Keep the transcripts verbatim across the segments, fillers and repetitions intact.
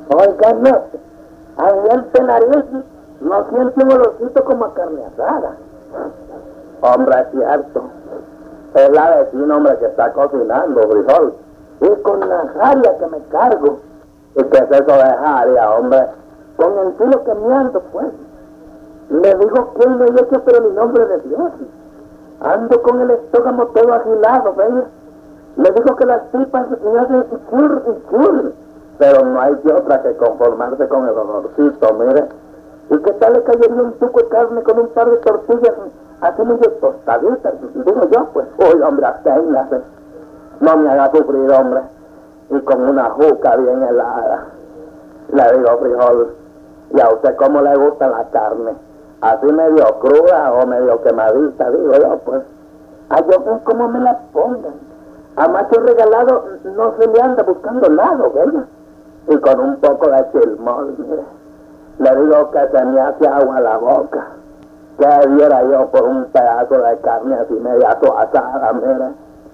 Oiga, no, ahí en Tenerife no siente un olorcito como a carne asada. Hombre, es cierto. Es la vecina, hombre, que está cocinando frijol. Y con la jaria que me cargo. ¿Y qué es eso de jaria, hombre? Con el filo que me ando, pues. Le digo que él me echa, pero en el nombre de Dios. Ando con el estómago todo agilado, ¿ves? Le digo que las tripas me hacen chur y chur. Pero no hay de otra que conformarse con el olorcito, mire. ¿Y qué tal le caería un tuco de carne con un par de tortillas así medio tostaditas? Digo yo, pues. Uy, hombre, absténgase. No me haga sufrir, hombre. Y con una juca bien helada. Le digo, frijol, ¿y a usted cómo le gusta la carne? ¿Así medio cruda o medio quemadita, digo yo, pues? A yo ven cómo me la pongan. A macho regalado no se le anda buscando lado, ¿verdad? Y con un poco de chilmol, mire. Le digo que se me hace agua la boca. Que diera yo por un pedazo de carne así media asada, mire.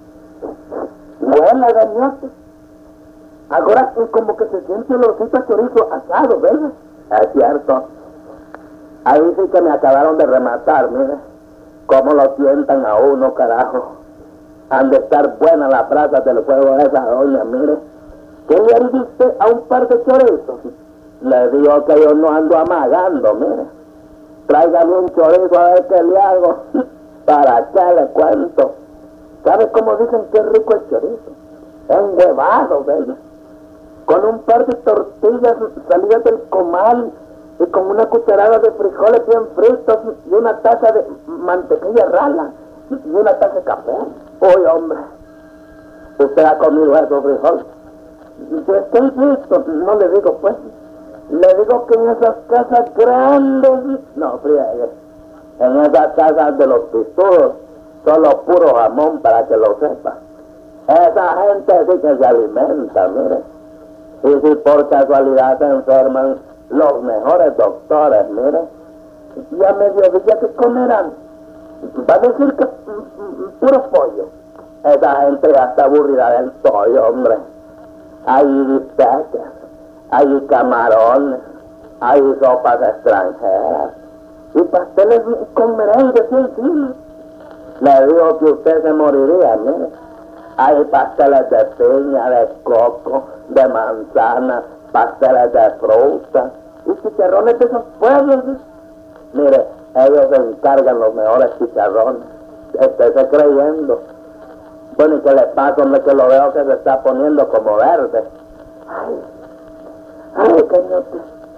Buena, gañote. Ahora como que se siente olorcito a chorizo asado, ¿verdad? Es cierto. Ahí sí que me acabaron de rematar, mire. Cómo lo sientan a uno, carajo. Han de estar buenas las brasas del fuego de esa doña, mire. ¿Qué le diste a un par de chorizos? Le digo que yo no ando amagando, mire. Tráigame un chorizo a ver qué le hago. ¿Para qué le cuento? ¿Sabe cómo dicen que es rico el chorizo? Enhuevado, ¿verdad? Con un par de tortillas salidas del comal y con una cucharada de frijoles bien fritos y una taza de mantequilla rala y una taza de café. Uy, hombre, ¿usted ha comido esos frijoles? Yo estoy listo, no le digo pues. Le digo que en esas casas grandes... No, friegue. En esas casas de los pistudos, solo puro jamón para que lo sepa. Esa gente sí que se alimenta, mire. Y si por casualidad se enferman, los mejores doctores, mire. Y a mediodía, ¿qué comerán? Va a decir que mm, puro pollo. Esa gente ya está aburrida del pollo, hombre. Hay bistecas, hay camarones, hay sopas extranjeras. Y pasteles con merengue, sí, sí. Le digo que usted se moriría, mire. Hay pasteles de piña, de coco, de manzana, pasteles de fruta. Y chicharrones de esos pueblos. Mire, ellos se encargan los mejores chicharrones. Estése creyendo. Bueno, ¿y qué le pasa, hombre, que lo veo que se está poniendo como verde? Ay, ay, cañote.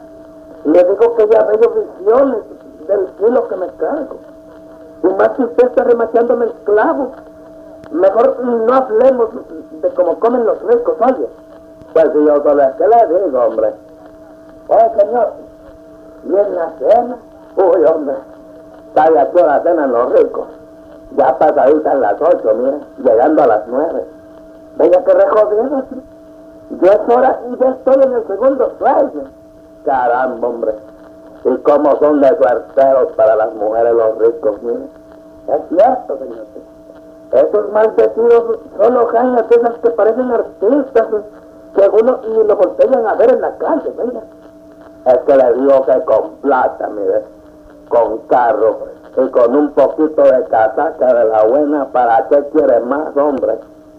Le digo que ya veo visiones del kilo que me cargo. Y más si usted está remachándome el clavo. Mejor no hablemos de cómo comen los ricos, oye. Pues si yo solo es que le digo, hombre. Oye, señor, ¿y en la cena? Uy, hombre, ¿sabe a qué hora cenan los ricos? Ya pasaditas las ocho, mire, llegando a las nueve. Venga, que rejodido. Ya es hora y ya estoy en el segundo sueño. Caramba, hombre. ¿Y cómo son de suerteros para las mujeres los ricos, mire? Es cierto, señor. Esos maldecidos solo jañas esas que parecen artistas, que algunos ni lo voltean a ver en la calle, venga. Es que le digo que con plata, mire, con carro y con un poquito de casaca de la buena, ¿para qué quiere más, hombre?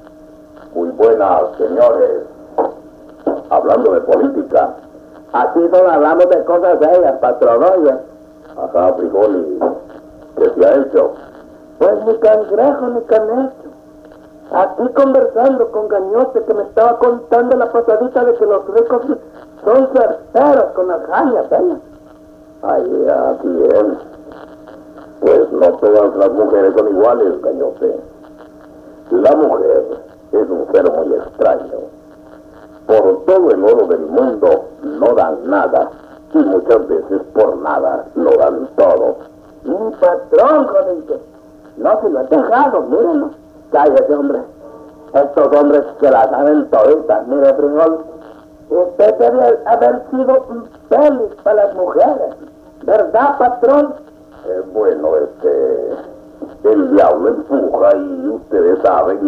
Muy buenas, señores. Hablando de política. Aquí solo hablamos de cosas serias, patrón, oye. Ajá, frijol, ¿qué se ha hecho? Pues ni cangrejo ni canecho. Aquí conversando con Gañote, que me estaba contando la pasadita de que los ricos son certeros con las jañas, ¿eh? Ay, así es. Pues no todas las mujeres son iguales, Gañote. La mujer es un ser muy extraño. Por todo el oro del mundo no dan nada, y muchas veces por nada lo dan todo. Un patrón, joder, no se lo he dejado, mírenlo. Cállese, hombre. Estos hombres que la saben toditas, mire, frijol. Usted debe haber sido un feliz para las mujeres, ¿verdad, patrón? Eh, bueno, este... el diablo empuja y ustedes saben